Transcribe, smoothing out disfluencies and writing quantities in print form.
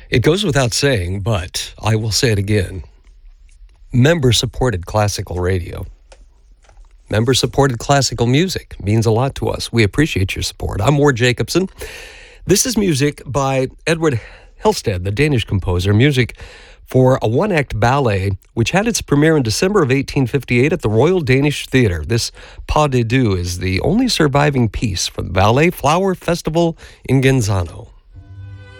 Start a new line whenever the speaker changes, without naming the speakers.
It goes without saying, but I will say it again. Member-supported classical radio. Member-supported classical music means a lot to us. We appreciate your support. I'm Ward Jacobson. This is music by Edward Helsted, the Danish composer, music for a one-act ballet, which had its premiere in December of 1858 at the Royal Danish Theatre. This Pas de Deux is the only surviving piece from the Ballet Flower Festival in Genzano.